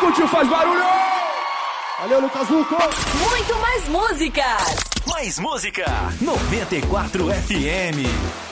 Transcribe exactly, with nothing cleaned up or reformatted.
curtiu, faz barulho! Valeu, Lucas Luco! Muito mais músicas! Mais música! noventa e quatro F M.